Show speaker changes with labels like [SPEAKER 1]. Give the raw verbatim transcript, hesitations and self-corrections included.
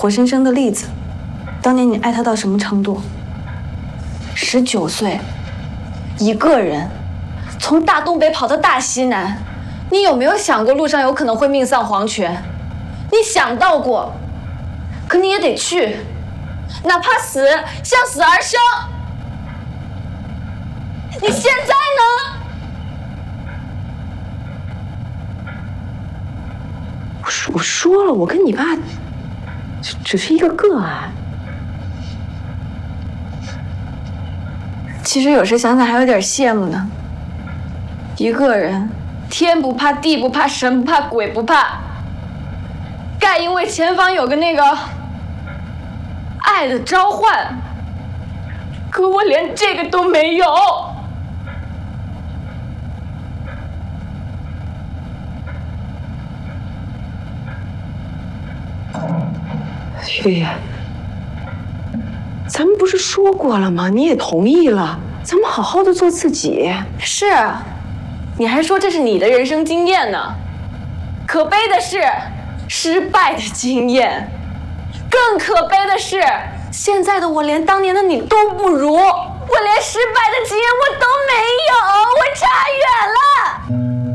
[SPEAKER 1] 活生生的例子。当年你爱他到什么程度？十九岁，一个人从大东北跑到大西南，你有没有想过路上有可能会命丧黄泉？你想到过，可你也得去，哪怕死，向死而生。你现在呢？
[SPEAKER 2] 我说我说了，我跟你爸只只是一个个案。
[SPEAKER 1] 其实有时想想还有点羡慕呢。一个人，天不怕地不怕神不怕鬼不怕，盖因为前方有个那个爱的召唤，可我连这个都没有。
[SPEAKER 2] 月月，咱们不是说过了吗？你也同意了，咱们好好的做自己。
[SPEAKER 1] 是啊，你还说这是你的人生经验呢。可悲的是，失败的经验。更可悲的是，现在的我连当年的你都不如，我连失败的经验我都没有，我差远了。